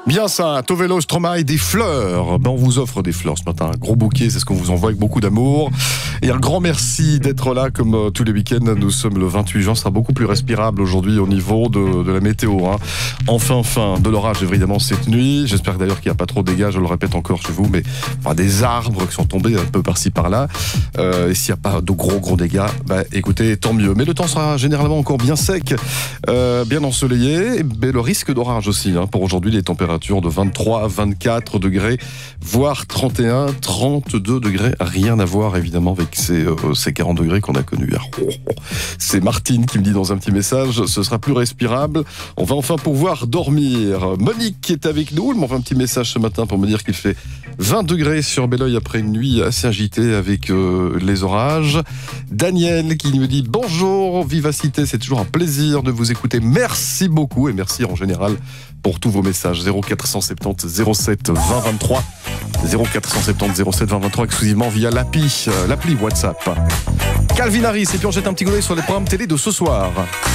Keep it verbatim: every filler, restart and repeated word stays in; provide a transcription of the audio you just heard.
Bien ça, Tovelo, Stromae, des fleurs. Ben, on vous offre des fleurs ce matin, un gros bouquet, c'est ce qu'on vous envoie avec beaucoup d'amour. Et un grand merci d'être là comme euh, tous les week-ends. Nous sommes le vingt-huit juin, ce sera beaucoup plus respirable aujourd'hui au niveau de, de la météo. Hein. Enfin, fin de l'orage évidemment cette nuit. J'espère d'ailleurs qu'il n'y a pas trop de dégâts, je le répète encore chez vous, mais enfin, des arbres qui sont tombés un peu par-ci par-là. Euh, et s'il n'y a pas de gros gros dégâts, ben, écoutez, tant mieux. Mais le temps sera généralement encore bien sec, euh, bien ensoleillé. Mais le risque d'orage aussi. Hein. Pour aujourd'hui, les températures de vingt-trois à vingt-quatre degrés, voire trente et un, trente-deux degrés. Rien à voir évidemment avec ces, euh, ces quarante degrés qu'on a connus. Ah, oh, oh. C'est Martine qui me dit dans un petit message, ce sera plus respirable. On va enfin pouvoir dormir. Monique qui est avec nous, elle m'envoie un petit message ce matin pour me dire qu'il fait vingt degrés sur Belloy après une nuit assez agitée avec euh, les orages. Daniel qui me dit bonjour, Vivacité, c'est toujours un plaisir de vous écouter. Merci beaucoup et merci en général pour tous vos messages. zéro quatre cent soixante-dix zéro sept vingt vingt-trois zéro quatre cent soixante-dix zéro sept vingt vingt-trois exclusivement via l'appli, euh, l'appli WhatsApp. Calvin Harris, et puis on jette un petit coup d'œil sur les programmes télé de ce soir.